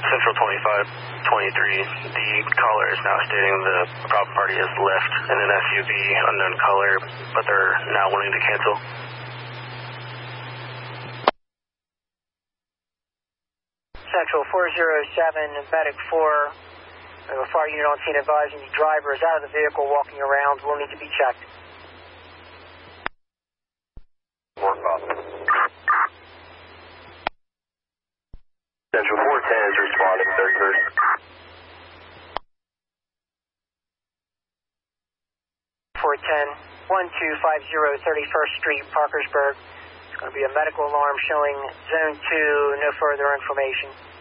Central 2523, the caller is now stating the problem party has left in an SUV, unknown color, but they're now wanting to cancel. Central 407, Medic 4, a fire unit on scene advising the driver is out of the vehicle walking around, will need to be checked. Work off. Central 410 is responding, 31st. 410, 1250 31st Street, Parkersburg. It's going to be a medical alarm showing Zone 2, no further information.